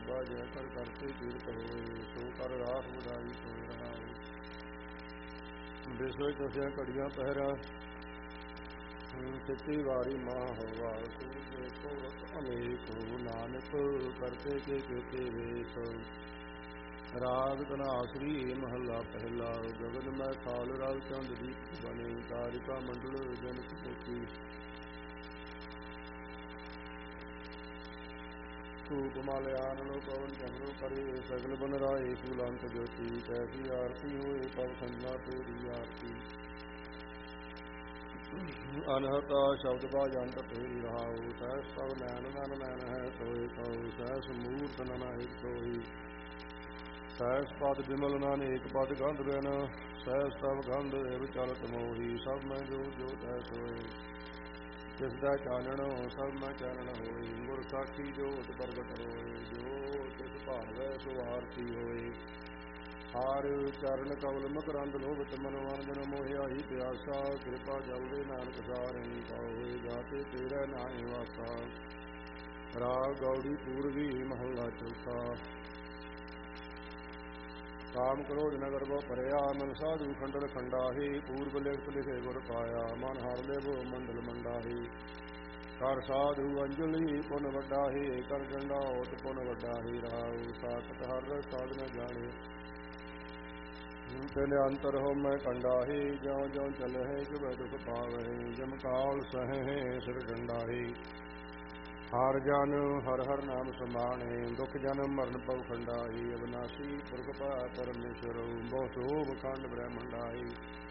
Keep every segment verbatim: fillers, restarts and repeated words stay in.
ਕਿਰਪਾ ਜੈ ਕਰ ਕਰਤੇ ਕੀਰਤ ਹੋਏ, ਸੋ ਕਰ ਰਾਸ ਵਧਾਈ ਸੋਇ ਰਹਾਉ। ਵਿਸਵੇ ਦਸਿਆ ਘੜੀਆਂ ਪਹਿਰਾ, ਕਿਤੀ ਵਾਰੀ ਮਾਂ ਹੋਵਾ, ਸੂਰਜ ਕੋਟ ਅਨੇਕ ਹੋ, ਨਾਨਕ ਕਰਤੇ ਕੇ ਕੀਤੇ ਵੇਸ। ਰਾਗ ਧਨਾਸਰੀ ਮਹੱਲਾ ਪਹਿਲਾ, ਗਗਨ ਮੈਂ ਖਾਲ ਰਵ ਚੰਦ ਦੀਪ ਬਣੇ, ਤਾਰਿਕਾ ਮੰਡਲ ਜਨਕ ਪੋਤੀ। ਧੂਪ ਮਾਲਿਆਨ ਲੋ ਪਵਨ ਚੰਦਰੋ ਕਰੇ, ਸਗਲ ਬਨ ਰਾਏ ਫੂਲੰਤ ਜੋਤੀ। ਕੈਸੀ ਆਰਤੀ ਹੋਏ ਪਵ ਖੰਡਾ ਤੇਰੀ ਆਰਤੀ, ਅਨਹਤਾ ਸ਼ਬਦ ਬਾਜੰਤ ਤੇਰੀ ਰਹਾਉ। ਸਹਿਸ ਤਵ ਨੈਣ ਨਨ ਨੈਣ ਹੈ ਸੋਏ ਕਉ, ਸਹਿਸ ਮੂਰਤ ਨਨ ਏਕ ਸੋਈ। ਸਹਿਸ ਪਦ ਬਿਮਲ ਨਨ ਏਕ ਪਦ ਗੰਧ ਬਿਨ, ਸਹਿਸ ਤਵ ਗੰਧ ਏਵ ਚਲਤ ਮੋਹੀ। ਸਭ ਮੈਂ ਜੋ ਜੋ ਤੈ ਸੋਏ, ਤਿਸ ਦਾ ਚਾਨਣ ਸਭ ਮੈਂ ਚਾਨਣ ਹੋਈ। ਗੁਰ ਸਾਖੀ ਜੋਤ ਪ੍ਰਗਟ ਹੋਏ, ਜੋ ਤਿਸ ਭਾਵੈ ਸੋ ਆਰਤੀ ਹੋਏ। ਹਾਰ ਚਰਨ ਕਵਲ ਮਕਰੰਦ ਲੋਭਿਤ ਮਨ, ਜਨ ਮੋਹਿਆ ਹੀ ਪਿਆਸਾ। ਕਿਰਪਾ ਜਲਦੇ ਨਾਨਕ ਸਾਰਿ ਪਾਉ, ਹੋਏ ਗਾਤੇ ਤੇਰਾ ਨਾਹਿ ਵਾਸਾ। ਰਾਗ ਗੌੜੀ ਪੂਰਵੀ ਮਹੱਲਾ ਚੌਥਾ। ਕਾਮ ਕ੍ਰੋਧ ਨਗਰ ਬੋ ਭਰਿਆ, ਮਨ ਸਾਧੂ ਖੰਡਰ ਖੰਡਾਹੀ। ਪੂਰਬ ਲਿਖਤ ਲਿਖੇ ਗੁਰ ਪਾਇਆ, ਮਨ ਹਰ ਲੇਵ ਮੰਡਲ ਮੰਡਾਹੀ। ਕਰ ਸਾਧੂ ਅੰਜਲੀ ਪੁਨ ਵੱਡਾਹੀ, ਕਰ ਡੰਡਾਉਤ ਪੁਨ ਵੱਡਾਹੀ। ਰਹਾਉ ਸਾਖਤ ਹਰ ਸਾਧ ਨ ਜਾਣੇ, ਤਿਨ ਅੰਤਰ ਹੋ ਮੈਂ ਕੰਡਾਹੀ। ਜਿਉ ਜਿਉ ਚਲਹਿ ਕਿਵੈ ਦੁਖ ਪਾਵਹਿ, ਜਮ ਕਾਲ ਸਹਹਿ ਸਿਰ ਡੰਡਾਹੀ। ਹਰ ਜਨ ਹਰ ਹਰ ਨਾਮ ਸਮਾਣੇ, ਦੁਖ ਜਨਮ ਮਰਨ ਪਉ ਖੰਡਾਹੀ। ਅਬਨਾਸੀ ਪੁਰਖ ਭਾ ਪਰਮੇਸ਼ਰ, ਬਹੁ ਸੋਭ ਖੰਡ ਬ੍ਰਹਮੰਡਾਹੀ।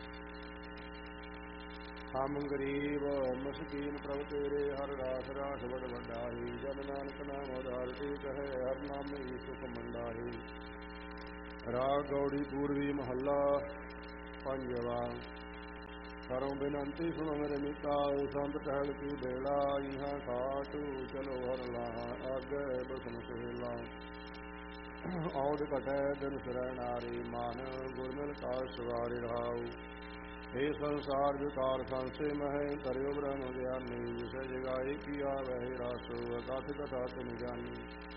ਹਮ ਗਰੀਬ ਮਸਕੀਨ ਪ੍ਰਭ ਤੇਰੇ, ਹਰ ਰਾਸ ਰਾਸ ਵਡ ਵੱਡਾਹੀ। ਜਨ ਨਾਨਕ ਨਾਮ ਉਦਾਰਤੀ ਕਹੈ, ਹਰ ਨਾਮੇ ਸੁਖ ਮੰਡਾਹੀ। ਰਾਗ ਗੌੜੀ ਪੂਰਵੀ ਮਹੱਲਾ ਪੰਜਵਾ। ਕਰੋ ਬੇਨੰਤੀ ਸੁਣੋ ਮੇਰੇ ਮੀਤਾ, ਸੰਤ ਟਹਿਲ ਕੀ ਬੇਲਾ। ਇਹਾਂ ਖਾਟ ਚਲੋ ਹਰ ਲਾਹਾ, ਆਗੇ ਬਸਨ ਸੁਹੇਲਾ। ਔਦ ਘਟੈ ਦਿਨ ਫਿਰੈ ਨਾਰੀ, ਮਾਨ ਗੁਰਮਿਲ ਕਾਜ ਸਵਾਰਿ। ਰਹਾਉ ਇਹ ਸੰਸਾਰ ਵਿਕਾਰ ਸੰਸੇ ਮਹਿ, ਧਰਿਓ ਬ੍ਰਹਮ ਗਿਆਨੀ। ਜਿਸੈ ਜਗਾਏ ਕੀਆ ਵਹਿ ਰਾਸੋ, ਅਗਾਥ ਕਥਾ ਤਿਨ ਜਾਨੀ।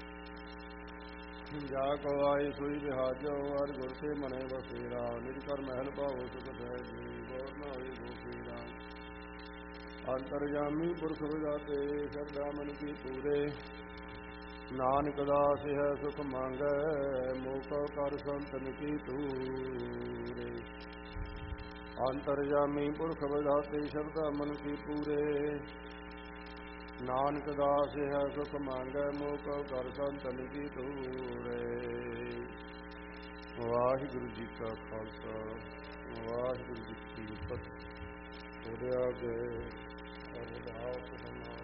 ਜਾ ਕੋ ਆਏ ਸੋਈ ਬਿਹਾਜੋ, ਹਰ ਗੁਰ ਤੇ ਮਨੇ ਬਸੇਰਾ। ਨਿਜ ਕਰ ਮਹਿਲ ਪਾਵੋ ਸੁਖ ਸਹਿਜੀ, ਗੌਰ ਨ ਹੋਏ ਗੋ ਫੇਰਾ। ਅੰਤਰਜਾਮੀ ਪੁਰਖ ਵਿਦਾਤੇ, ਸ਼ਰਧਾ ਮਨ ਕੀ ਪੂਰੇ। ਨਾਨਕ ਦਾਸ ਹੈ ਸੁਖ ਮੰਗੈ, ਮੋਕਉ ਕਰ ਸੰਤਨ ਕੀ ਤੂਰੇ। ਅੰਤਰਜਾਮੀ ਪੁਰਖ ਵਿਦਾਤੇ, ਸ਼ਰਧਾ ਮਨ ਕੀ ਪੂਰੇ। ਨਾਨਕ ਦਾਸ ਹੈ ਸੁਖ ਮੰਗੈ, ਮੋਕਉ ਕਰ ਸੰਤਨ ਕੀ ਤੂਰੇ। ਵਾਹਿਗੁਰੂ ਜੀ ਕਾ ਖਾਲਸਾ, ਵਾਹਿਗੁਰੂ ਜੀ ਕੀ ਫਤਿਹ। ਉਹਦੇ ਅੱਗੇ ਅਰਦਾਸ